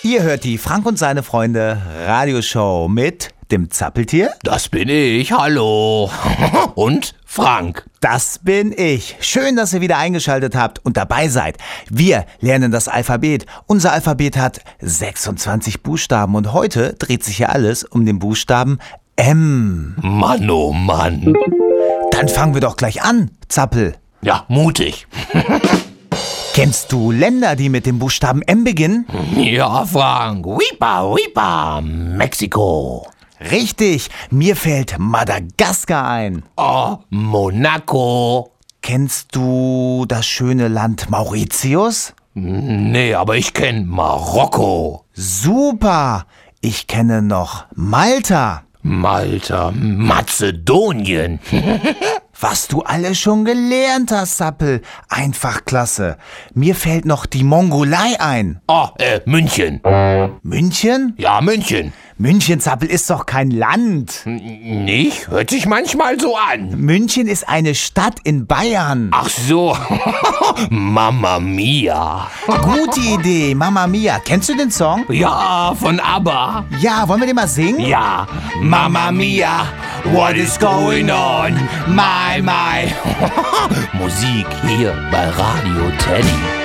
Ihr hört die Frank und seine Freunde Radioshow mit dem Zappeltier. Das bin ich, hallo. Und Frank. Das bin ich. Schön, dass ihr wieder eingeschaltet habt und dabei seid. Wir lernen das Alphabet. Unser Alphabet hat 26 Buchstaben und heute dreht sich ja alles um den Buchstaben M. Mann, oh Mann. Dann fangen wir doch gleich an, Zappel. Ja, mutig. Kennst du Länder, die mit dem Buchstaben M beginnen? Ja, Frank. Wipa, Mexiko. Richtig, mir fällt Madagaskar ein. Oh, Monaco. Kennst du das schöne Land Mauritius? Nee, aber ich kenn Marokko. Super, ich kenne noch Malta. Malta, Mazedonien. Was du alles schon gelernt hast, Zappel. Einfach klasse. Mir fällt noch die Mongolei ein. Oh, München. München? Ja, München. München, Zappel, ist doch kein Land. Nicht? Hört sich manchmal so an. München ist eine Stadt in Bayern. Ach so. Mamma Mia. Gute Idee, Mamma Mia. Kennst du den Song? Ja, von ABBA. Ja, wollen wir den mal singen? Ja. Mamma Mia, what is going on? My. Musik hier bei Radio Teddy.